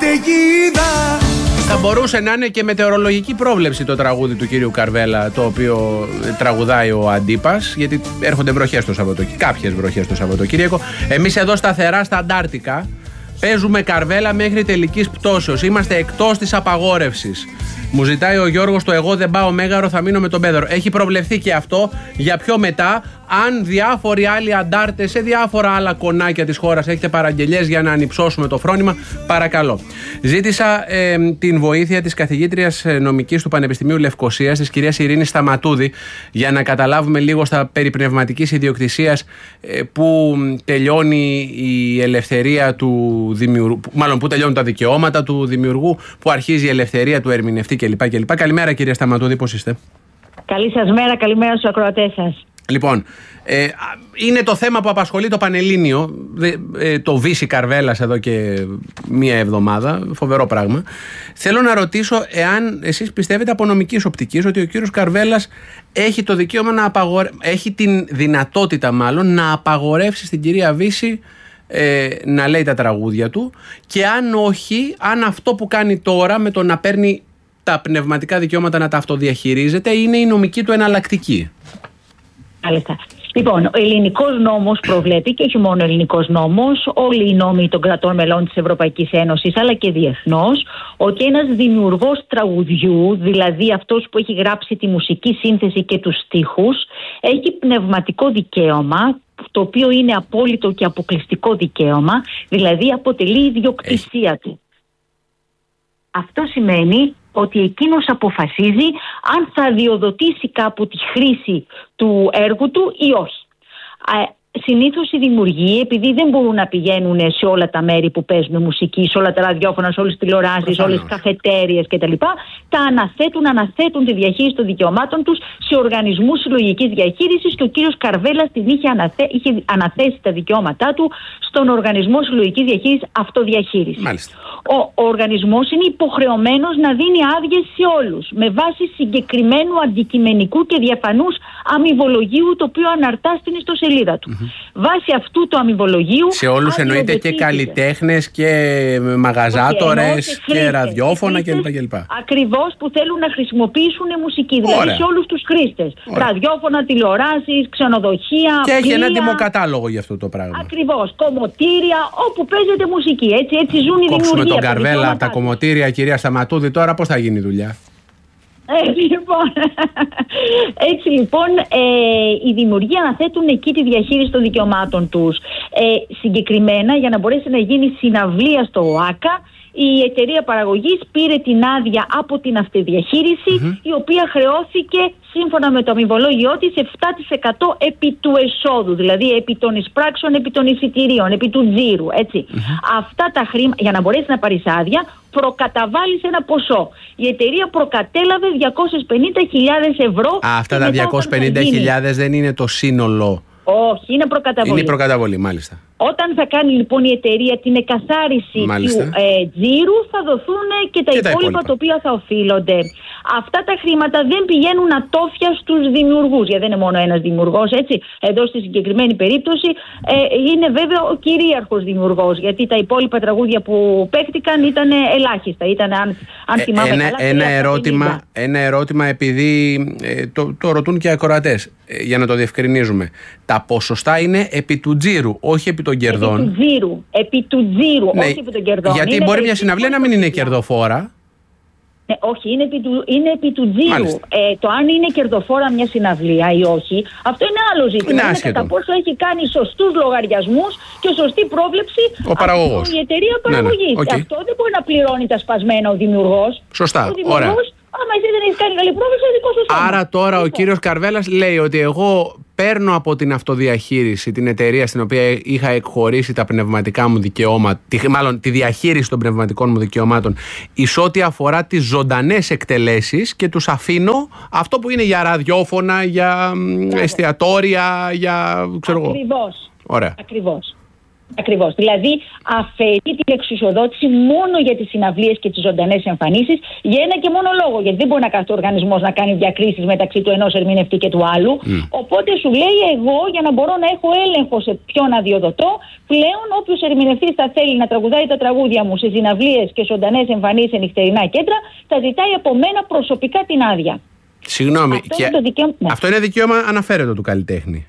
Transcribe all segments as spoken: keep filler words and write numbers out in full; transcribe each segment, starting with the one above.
καίγιδα. Θα μπορούσε να είναι και μετεωρολογική πρόβλεψη το τραγούδι του κύριου Καρβέλα, το οποίο τραγουδάει ο Αντίπας, γιατί έρχονται βροχές το Σαββατοκύριακο, κάποιες βροχές το Σαββατοκύριακο. Εμείς εδώ σταθερά στα Αντάρτικα παίζουμε Καρβέλα μέχρι τελικής πτώσεως. Είμαστε εκτός της απαγόρευσης. Μου ζητάει ο Γιώργος το εγώ δεν πάω Μέγαρο, θα μείνω με τον Πέδρο. Έχει προβλεφθεί και αυτό για πιο μετά. Αν διάφοροι άλλοι αντάρτες σε διάφορα άλλα κονάκια της χώρας έχετε παραγγελιές για να ανυψώσουμε το φρόνημα, παρακαλώ. Ζήτησα ε, την βοήθεια της καθηγήτριας νομικής του Πανεπιστημίου Λευκωσίας, της κυρίας Ειρήνης Σταματούδη, για να καταλάβουμε λίγο στα περί πνευματικής ιδιοκτησίας ε, που τελειώνει η ελευθερία του δημιουργού, μάλλον που τελειώνουν τα δικαιώματα του δημιουργού, που αρχίζει η ελευθερία του ερμηνευτή κλπ. κλπ. Καλημέρα κυρία Σταματούδη, πώς είστε? Καλή σας μέρα, καλημέρα στους ακροατές σας. Λοιπόν, ε, είναι το θέμα που απασχολεί το Πανελλήνιο, ε, το Βύση Καρβέλας εδώ και μία εβδομάδα, φοβερό πράγμα. Θέλω να ρωτήσω εάν εσείς πιστεύετε από νομικής οπτικής ότι ο κύριος Καρβέλας έχει το δικαίωμα να απαγορεύσει, έχει την δυνατότητα μάλλον να απαγορεύσει στην κυρία Βύση ε, να λέει τα τραγούδια του, και αν όχι, αν αυτό που κάνει τώρα με το να παίρνει τα πνευματικά δικαιώματα να τα αυτοδιαχειρίζεται είναι η νομική του εναλλακτική. Μάλιστα. Λοιπόν, ο ελληνικός νόμος προβλέπει, και όχι μόνο ο ελληνικός νόμος, όλοι οι νόμοι των κρατών μελών της Ευρωπαϊκής Ένωσης αλλά και διεθνώς, ότι ένας δημιουργός τραγουδιού, δηλαδή αυτός που έχει γράψει τη μουσική σύνθεση και τους στίχους, έχει πνευματικό δικαίωμα, το οποίο είναι απόλυτο και αποκλειστικό δικαίωμα, δηλαδή αποτελεί ιδιοκτησία έχει. του. Αυτό σημαίνει ότι εκείνος αποφασίζει αν θα αδειοδοτήσει κάπου τη χρήση του έργου του ή όχι. Συνήθως οι δημιουργοί, επειδή δεν μπορούν να πηγαίνουν σε όλα τα μέρη που παίζουν μουσική, σε όλα τα ραδιόφωνα, σε όλες τις τηλεοράσεις, σε όλες τις καφετέριες κτλ., τα αναθέτουν, αναθέτουν τη διαχείριση των δικαιωμάτων τους σε οργανισμούς συλλογικής διαχείρισης, και ο κύριος Καρβέλας την είχε, αναθε... είχε αναθέσει τα δικαιώματά του στον Οργανισμό Συλλογικής Διαχείρισης Αυτοδιαχείρισης. Μάλιστα. Ο, ο οργανισμός είναι υποχρεωμένος να δίνει άδειες σε όλους, με βάση συγκεκριμένου αντικειμενικού και διαφανούς αμοιβολογίου, το οποίο αναρτά στην ιστοσελίδα του. Mm-hmm. Βάσει αυτού του αμοιβολογίου. Σε όλους εννοείται και καλλιτέχνες και μαγαζάτορες και, και ραδιόφωνα κλπ. Ακριβώς, που θέλουν να χρησιμοποιήσουν μουσική. Ωραία. Δηλαδή σε όλους τους χρήστες. Ραδιόφωνα, τηλεοράσεις, ξενοδοχεία. Και πλοία, έχει ένα τιμοκατάλογο για αυτό το πράγμα. Ακριβώς. Κομμωτήρια, όπου παίζεται μουσική. Έτσι, έτσι ζουν οι δημιουργοί. Με τον Καρβέλα από τα κομμωτήρια, κυρία Σταματούδη, τώρα πώς θα γίνει η δουλειά? Ε, λοιπόν, έτσι λοιπόν ε, οι δημιουργοί αναθέτουν εκεί τη διαχείριση των δικαιωμάτων τους. Ε, συγκεκριμένα, για να μπορέσει να γίνει συναυλία στο ΟΑΚΑ, η εταιρεία παραγωγής πήρε την άδεια από την αυτοδιαχείριση, mm-hmm. η οποία χρεώθηκε σύμφωνα με το αμοιβολόγιό της επτά τοις εκατό επί του εσόδου, δηλαδή επί των εισπράξεων, επί των εισιτηρίων, επί του τζίρου, έτσι. Mm-hmm. Αυτά τα χρήματα, για να μπορέσει να πάρεις άδεια, προκαταβάλεις ένα ποσό. Η εταιρεία προκατέλαβε διακόσιες πενήντα χιλιάδες ευρώ. Α, αυτά τα διακόσιες πενήντα χιλιάδες δεν είναι το σύνολο? Όχι, είναι προκαταβολή. Είναι η προκαταβολή, μάλιστα. Όταν θα κάνει λοιπόν η εταιρεία την εκαθάριση μάλιστα. του ε, τζίρου, θα δοθούν και τα, και υπόλοιπα, τα υπόλοιπα τα οποία θα οφείλονται. Αυτά τα χρήματα δεν πηγαίνουν ατόφια στους δημιουργούς, γιατί δεν είναι μόνο ένας δημιουργός, έτσι. Εδώ στη συγκεκριμένη περίπτωση ε, είναι βέβαια ο κυρίαρχος δημιουργός, γιατί τα υπόλοιπα τραγούδια που παίχτηκαν ήταν ελάχιστα. Ήταν, αν, αν θυμάμαι ένα, καλά, ένα, ερώτημα, ένα ερώτημα, επειδή ε, το, το ρωτούν και οι ακροατές, ε, για να το διευκρινίζουμε. Τα ποσοστά είναι επί του τζίρου, όχι επί των κερδών. Επί του τζίρου, επί του τζίρου ναι, όχι επί των κερδών. Γιατί είναι μπορεί μια συναυλία να μην είναι κερδοφόρα. Ναι, όχι, είναι επί του, είναι επί του τζίρου. Ε, το αν είναι κερδοφόρα μια συναυλία ή όχι, αυτό είναι άλλο ζήτημα. Είναι, είναι κατά πόσο έχει κάνει σωστούς λογαριασμούς και σωστή πρόβλεψη ο παραγωγός. Η εταιρεία παραγωγής. Ναι, ναι. Okay. Αυτό δεν μπορεί να πληρώνει τα σπασμένα ο δημιουργός. Σωστά. Ο δημιουργός, άμα εσύ δεν έχεις κάνει καλή πρόβλεψη, είναι δικό σου θέμα. Άρα τώρα λοιπόν, ο κύριος Καρβέλας λέει ότι εγώ παίρνω από την αυτοδιαχείριση την εταιρεία στην οποία είχα εκχωρήσει τα πνευματικά μου δικαιώματα, τη, μάλλον τη διαχείριση των πνευματικών μου δικαιωμάτων, εις ό,τι αφορά τις ζωντανές εκτελέσεις, και τους αφήνω αυτό που είναι για ραδιόφωνα, για Άρα. εστιατόρια, για ξέρω εγώ. Ακριβώς. Ωραία. Ακριβώς. Ακριβώς. Δηλαδή, αφαιρεί την εξουσιοδότηση μόνο για τις συναυλίες και τις ζωντανές εμφανίσεις για ένα και μόνο λόγο. Γιατί δεν μπορεί να κάνει ο οργανισμός να κάνει διακρίσεις μεταξύ του ενός ερμηνευτή και του άλλου. Mm. Οπότε σου λέει, εγώ για να μπορώ να έχω έλεγχο σε ποιον αδειοδοτώ, πλέον όποιος ερμηνευτής θα θέλει να τραγουδάει τα τραγούδια μου σε συναυλίες και ζωντανές εμφανίσεις σε νυχτερινά κέντρα, θα ζητάει από μένα προσωπικά την άδεια. Συγγνώμη, αυτό, και... είναι το δικαίωμα... αυτό είναι δικαίωμα αναφέρετο του καλλιτέχνη.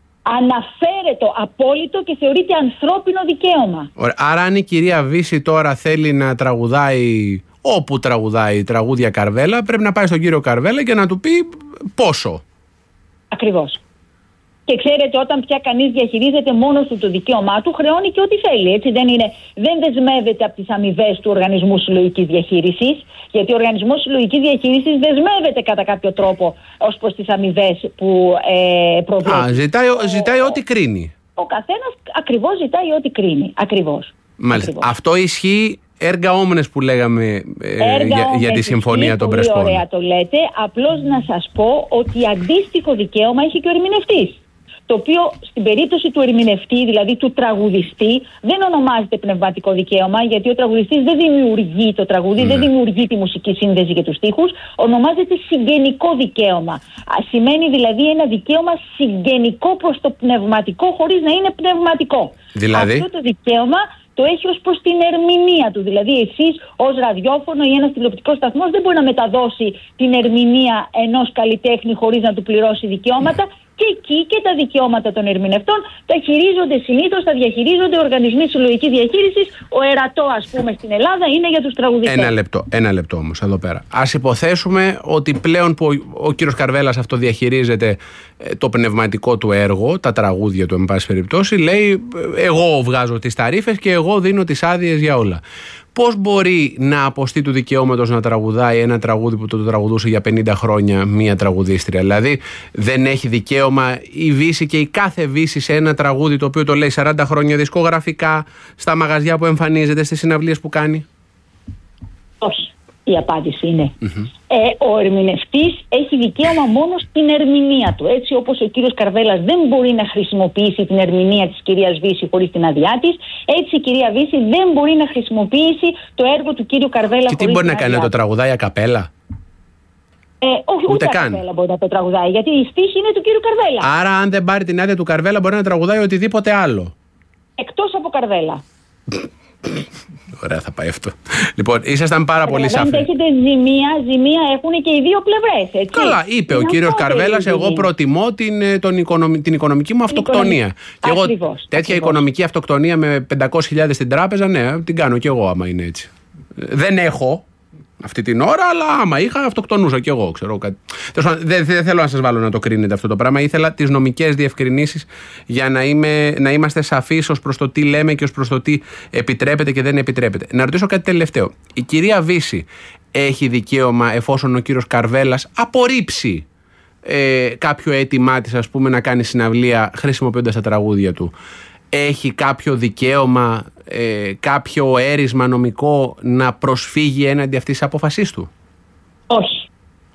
Αναφέρετο, απόλυτο και θεωρείται ανθρώπινο δικαίωμα. Ωραία. Άρα αν η κυρία Βύση τώρα θέλει να τραγουδάει όπου τραγουδάει τραγούδια Καρβέλα, πρέπει να πάει στον κύριο Καρβέλα και να του πει πόσο. Ακριβώς. Και ξέρετε, όταν πια κανείς διαχειρίζεται μόνος του το δικαίωμά του, χρεώνει και ό,τι θέλει. Έτσι δεν είναι, δεν δεσμεύεται από τις αμοιβές του Οργανισμού Συλλογικής Διαχείρισης, γιατί ο Οργανισμός Συλλογικής Διαχείρισης δεσμεύεται κατά κάποιο τρόπο ως προς τις αμοιβές που ε, προβλέπει. Α, ζητάει, ζητάει ό,τι κρίνει. Ο καθένας ακριβώς ζητάει ό,τι κρίνει. Ακριβώς. Μάλιστα. Ακριβώς. Αυτό ισχύει έργα όμνες που λέγαμε ε, για, για τη Συμφωνία των Πρεσπών. Πολύ ωραία το λέτε. Απλώς να σας πω ότι αντίστοιχο δικαίωμα έχει και ο ερμηνευτής. Το οποίο στην περίπτωση του ερμηνευτή, δηλαδή του τραγουδιστή, δεν ονομάζεται πνευματικό δικαίωμα, γιατί ο τραγουδιστής δεν δημιουργεί το τραγούδι, ναι. δεν δημιουργεί τη μουσική σύνδεση και τους στίχους, ονομάζεται συγγενικό δικαίωμα. Α, σημαίνει δηλαδή ένα δικαίωμα συγγενικό προς το πνευματικό, χωρίς να είναι πνευματικό. Δηλαδή? Αυτό το δικαίωμα το έχει ως προς την ερμηνεία του. Δηλαδή, εσείς ως ραδιόφωνο ή ένας τηλεοπτικός σταθμός δεν μπορεί να μεταδώσει την ερμηνεία ενός καλλιτέχνη χωρίς να του πληρώσει δικαιώματα. Mm. Και εκεί και τα δικαιώματα των ερμηνευτών τα χειρίζονται συνήθως, τα διαχειρίζονται οργανισμοί συλλογικής διαχείρισης. Ο ΕΡΑΤΟ, ας πούμε, στην Ελλάδα είναι για τους τραγουδιστές. Ένα λεπτό, ένα λεπτό όμως εδώ πέρα. Ας υποθέσουμε ότι πλέον που ο, ο κύριος Καρβέλας αυτό διαχειρίζεται το πνευματικό του έργο, τα τραγούδια του, εν πάση περιπτώσει, λέει εγώ βγάζω τις ταρίφες και εγώ δίνω τις άδειες για όλα. Πώς μπορεί να αποστεί του δικαιώματος να τραγουδάει ένα τραγούδι που το τραγουδούσε για πενήντα χρόνια μία τραγουδίστρια? Δηλαδή δεν έχει δικαίωμα η Βύση και η κάθε Βύση σε ένα τραγούδι το οποίο το λέει σαράντα χρόνια δισκογραφικά, στα μαγαζιά που εμφανίζεται, στις συναυλίες που κάνει? Όχι. Η απάντηση είναι mm-hmm. ε, ο ερμηνευτής έχει δικαίωμα μόνο στην ερμηνεία του. Έτσι όπως ο κύριος Καρβέλας δεν μπορεί να χρησιμοποιήσει την ερμηνεία της κυρίας Βύση χωρίς την άδειά της, έτσι η κυρία Βύση δεν μπορεί να χρησιμοποιήσει το έργο του κύριου Καρβέλα. Και τι μπορεί να κάνει, να το τραγουδάει ακαπέλα? Ε, όχι, ούτε, ούτε ακαπέλα μπορεί να το τραγουδάει, γιατί η στίχη είναι του κύριου Καρβέλα. Άρα αν δεν πάρει την άδεια του Καρβέλα μπορεί να τραγουδάει οτιδήποτε άλλο? Εκτός από Καρβέλα. Ωραία, θα πάει αυτό. Λοιπόν, ήσασταν πάρα πολύ σαφείς. Δεν έχετε ζημία, ζημία έχουν και οι δύο πλευρές. Έτσι. Καλά, είπε είναι ο κύριος Καρβέλας, εγώ προτιμώ την, τον οικονομ, την οικονομική μου αυτοκτονία. Και εγώ ακριβώς, τέτοια ακριβώς. οικονομική αυτοκτονία με πεντακόσιες χιλιάδες στην τράπεζα, ναι, την κάνω κι εγώ άμα είναι έτσι. Δεν έχω αυτή την ώρα, αλλά άμα είχα, αυτοκτονούσα κι εγώ. Ξέρω, κάτι. Δεν, δεν θέλω να σας βάλω να το κρίνετε αυτό το πράγμα. Ήθελα τις νομικές διευκρινήσεις για να, είμαι, να είμαστε σαφείς ως προς το τι λέμε και ως προς το τι επιτρέπεται και δεν επιτρέπεται. Να ρωτήσω κάτι τελευταίο. Η κυρία Βύση έχει δικαίωμα, εφόσον ο κύριος Καρβέλας απορρίψει ε, κάποιο αίτημά της, ας πούμε, να κάνει συναυλία χρησιμοποιώντας τα τραγούδια του, έχει κάποιο δικαίωμα, ε, κάποιο έρισμα νομικό να προσφύγει έναντι αυτής της απόφασής του? Όχι.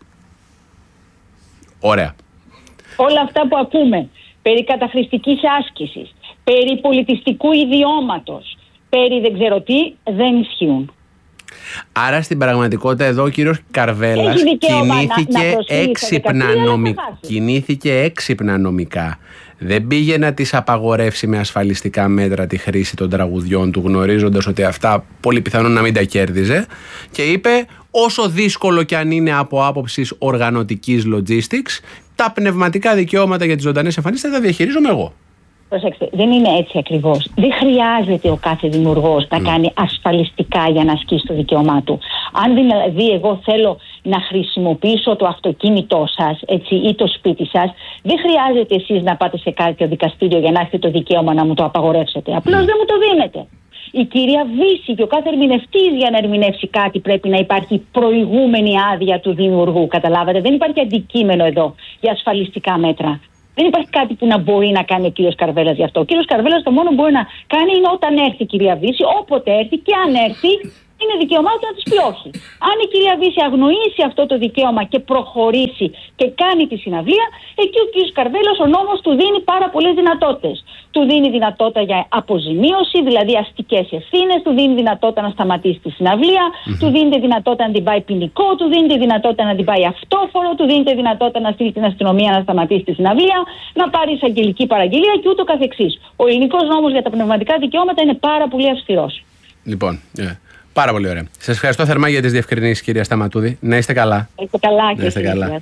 Ωραία. Όλα αυτά που ακούμε περί καταχρηστικής άσκησης, περί πολιτιστικού ιδιώματος, περί δεν ξέρω τι, δεν ισχύουν. Άρα στην πραγματικότητα εδώ ο κύριος Καρβέλας κινήθηκε, να, να έξυπνα νομι... κινήθηκε έξυπνα νομικά. Δεν πήγε να της απαγορεύσει με ασφαλιστικά μέτρα τη χρήση των τραγουδιών του, γνωρίζοντας ότι αυτά πολύ πιθανόν να μην τα κέρδιζε, και είπε όσο δύσκολο κι αν είναι από άποψης οργανωτικής logistics, τα πνευματικά δικαιώματα για τις ζωντανές εμφανίσεις θα τα διαχειρίζομαι εγώ. Προσέξτε, δεν είναι έτσι ακριβώς. Δεν χρειάζεται ο κάθε δημιουργός να mm. κάνει ασφαλιστικά για να ασκήσει το δικαίωμά του. Αν δηλαδή εγώ θέλω να χρησιμοποιήσω το αυτοκίνητό σας, έτσι, ή το σπίτι σας, δεν χρειάζεται εσείς να πάτε σε κάποιο δικαστήριο για να έχετε το δικαίωμα να μου το απαγορεύσετε. Απλώς mm. δεν μου το δίνετε. Η κυρία Βύση και ο κάθε ερμηνευτής για να ερμηνεύσει κάτι πρέπει να υπάρχει προηγούμενη άδεια του δημιουργού. Καταλάβατε, δεν υπάρχει αντικείμενο εδώ για ασφαλιστικά μέτρα. Δεν υπάρχει κάτι που να μπορεί να κάνει ο κύριος Καρβέλας γι' αυτό. Ο κύριος Καρβέλας το μόνο που μπορεί να κάνει είναι όταν έρθει η κυρία Βύση, όποτε έρθει και αν έρθει, είναι δικαίωμά του να της πει όχι. Αν η κυρία Βύση αγνοήσει αυτό το δικαίωμα και προχωρήσει και κάνει τη συναυλία, εκεί ο κύριος Καρβέλας, ο νόμος του δίνει πάρα πολλές δυνατότητες. Του δίνει δυνατότητα για αποζημίωση, δηλαδή αστικές ευθύνες, του δίνει δυνατότητα να σταματήσει τη συναυλία, mm-hmm. του δίνει δυνατότητα να την πάει ποινικό, του δίνει δυνατότητα να την πάει αυτόφορο, του δίνει δυνατότητα να στείλει την αστυνομία να σταματήσει τη συναυλία, να πάρει εισαγγελική παραγγελία και ούτω καθεξής. Ο ελληνικός νόμος για τα πνευματικά δικαιώματα είναι πάρα πολύ αυστηρός. Λοιπόν, yeah. Πάρα πολύ ωραία. Σας ευχαριστώ θερμά για τις διευκρινήσεις, κυρία Σταματούδη. Να είστε καλά. Είστε καλά, να είστε καλά.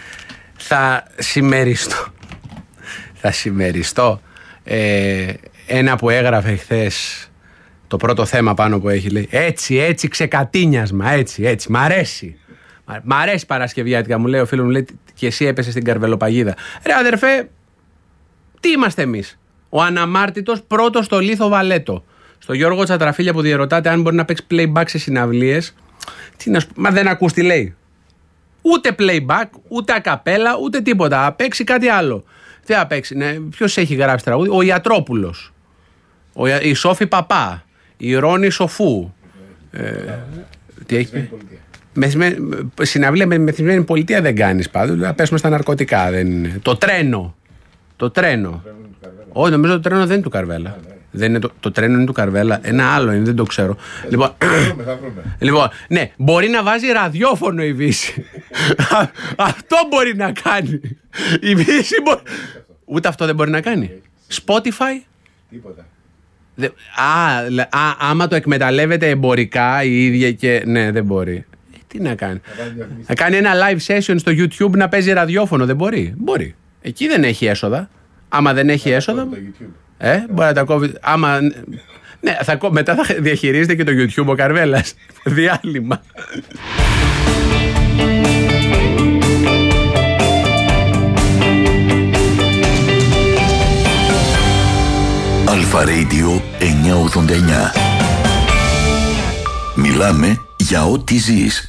Θα συμμεριστώ. Θα συμμεριστώ ε, ένα που έγραφε χθες, το πρώτο θέμα πάνω που έχει, λέει έτσι, έτσι, ξεκατίνιασμα, έτσι, έτσι. Μ' αρέσει. Μ' αρέσει Παρασκευιάτικα, μου λέει ο φίλος μου, λέει, και εσύ έπεσες στην Καρβελοπαγίδα. Ρε αδερφέ, τι είμαστε εμείς? Ο αναμάρτητος πρώτος στο Λίθο Βαλέτο. Στο Γιώργο Τσατραφίλια που διερωτάται αν μπορεί να παίξει playback σε συναυλίες. Τι να σου... Μα δεν ακούς τι λέει. Ούτε playback, ούτε ακαπέλα, ούτε τίποτα. Θα παίξει κάτι άλλο. Τι θα παίξει, ναι. Ποιος έχει γράψει τραγούδι? Ο Ιατρόπουλος. Ο... Η Σόφη Παπά. Η Ρόνη Σοφού. Ε... Τι έχει πει? Μεθυσμένη... Συναυλία με μεθυσμένη πολιτεία δεν κάνεις πάντως. Θα πέσουμε στα ναρκωτικά. Δεν είναι. Το τρένο. Το τρένο. Όχι, νομίζω το τρένο δεν είναι του Καρβέλα. Δεν είναι το, το τρένο είναι του Καρβέλα. Ένα άλλο είναι, δεν το ξέρω. Λοιπόν, λοιπόν, ναι, μπορεί να βάζει ραδιόφωνο η Βύση. Αυτό μπορεί να κάνει. Η Βύση μπορεί... Ούτε αυτό δεν μπορεί να κάνει. Spotify. Τίποτα. Δε... Α, α, άμα το εκμεταλλεύεται εμπορικά η ίδια και... Ναι, δεν μπορεί. Ε, τι να κάνει. Να κάνει ένα live session στο YouTube να παίζει ραδιόφωνο. Δεν μπορεί. Μπορεί. Εκεί δεν έχει έσοδα. Άμα δεν έχει έσοδα... Ε, μπορεί να τα κόβει. Άμα. Ναι, θα, μετά θα διαχειρίζεται και το YouTube ο Καρβέλας. Διάλειμμα. Αλφα Radio εννιακόσια ογδόντα εννιά. Μιλάμε για ό,τι ζεις.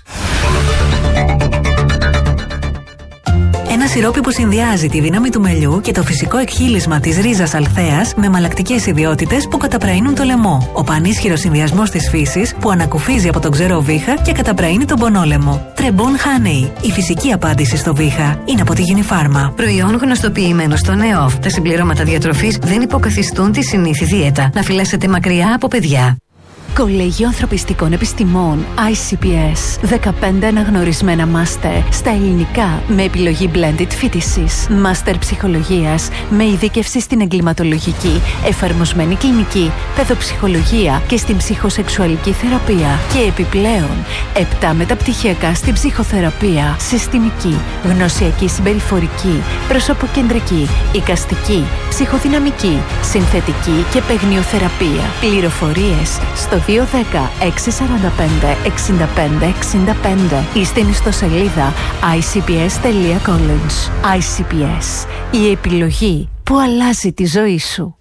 Ένα σιρόπι που συνδυάζει τη δύναμη του μελιού και το φυσικό εκχύλισμα της ρίζας αλθέας με μαλακτικές ιδιότητες που καταπραίνουν το λαιμό. Ο πανίσχυρος συνδυασμός της φύσης που ανακουφίζει από τον ξερό βήχα και καταπραίνει τον πονόλαιμο. Τρεμπόν Honey. Η φυσική απάντηση στο βήχα είναι από τη Γινιφάρμα. Προϊόν γνωστοποιημένο στο ΝΕΟΦ. Τα συμπληρώματα διατροφής δεν υποκαθιστούν τη συνήθη δίαιτα. Να φυλάσσετε μακριά από παιδιά. Κολέγιο Ανθρωπιστικών Επιστημών άι σι πι ες. δεκαπέντε αναγνωρισμένα μάστερ στα ελληνικά με επιλογή blended φοιτησης. Μάστερ ψυχολογίας με ειδίκευση στην εγκληματολογική, εφαρμοσμένη κλινική, παιδοψυχολογία και στην ψυχοσεξουαλική θεραπεία. Και επιπλέον, επτά μεταπτυχιακά στην ψυχοθεραπεία, συστημική, γνωσιακή συμπεριφορική, προσωποκεντρική, εικαστική, ψυχοδυναμική, συνθετική και παιγνιοθεραπεία. Πληροφορίες στο δύο ένα μηδέν έξι τέσσερα πέντε εξήντα πέντε εξήντα πέντε ή στην ιστοσελίδα άι σι πι ες τελεία college. άι σι πι ες. Η επιλογή που αλλάζει τη ζωή σου.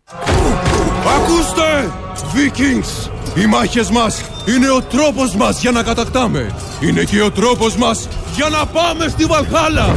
Ακούστε! Vikings! Οι μάχες μας είναι ο τρόπος μας για να κατακτάμε. Είναι και ο τρόπος μας για να πάμε στη Βαλχάλα.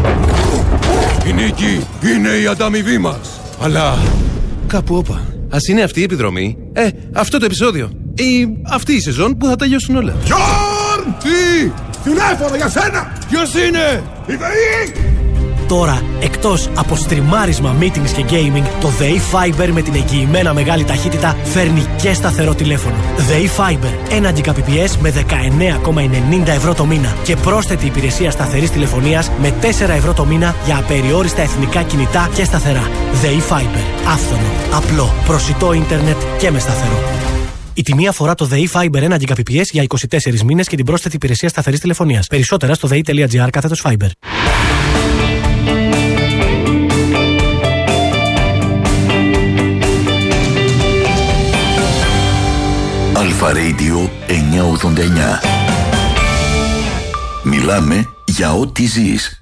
Η νίκη είναι η ανταμοιβή μας. Αλλά κάπου όπα. Ας είναι αυτή η επιδρομή. Ε, αυτό το επεισόδιο. Ή αυτή η σεζόν που θα τελειώσουν όλα. Γιόρν! Τι! Τηλέφωνο για σένα! Ποιος είναι? Η ΔΕΗ! Τώρα, εκτός από στριμάρισμα, meetings και gaming, το ΔΕΗ Fiber με την εγγυημένα μεγάλη ταχύτητα φέρνει και σταθερό τηλέφωνο. ΔΕΗ Fiber, ένα Gbps με δεκαεννέα κόμμα ενενήντα ευρώ το μήνα και πρόσθετη υπηρεσία σταθερής τηλεφωνίας με τέσσερα ευρώ το μήνα για απεριόριστα εθνικά κινητά και σταθερά. ΔΕΗ Fiber, άφθονο, απλό, προσιτό ίντερνετ και με σταθερό. Η τιμή αφορά το ΔΕΗ Fiber ένα Gbps για είκοσι τέσσερις μήνες και την πρόσθετη υπηρεσία σταθερής τηλεφωνίας. Περισσότερα στο δei.gr κάθετος Fiber. Αλφα Radio εννιακόσια ογδόντα εννιά. Μιλάμε για ό,τι ζεις.